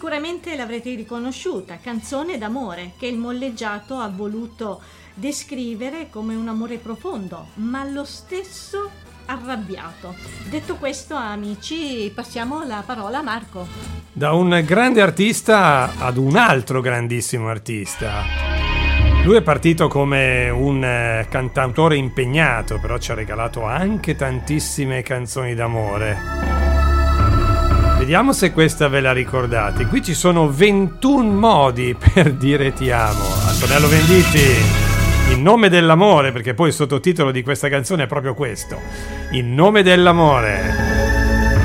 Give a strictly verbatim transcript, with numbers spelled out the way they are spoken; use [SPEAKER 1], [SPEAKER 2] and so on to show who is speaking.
[SPEAKER 1] sicuramente l'avrete riconosciuta, Canzone d'amore, che il molleggiato ha voluto descrivere come un amore profondo, ma lo stesso arrabbiato. Detto questo, amici, passiamo la parola a Marco.
[SPEAKER 2] Da un grande artista ad un altro grandissimo artista. Lui è partito come un eh, cantautore impegnato, però ci ha regalato anche tantissime canzoni d'amore. Vediamo se questa ve la ricordate. Qui ci sono ventuno modi per dire ti amo. Antonello Venditti, In nome dell'amore, perché poi il sottotitolo di questa canzone è proprio questo: In nome dell'amore.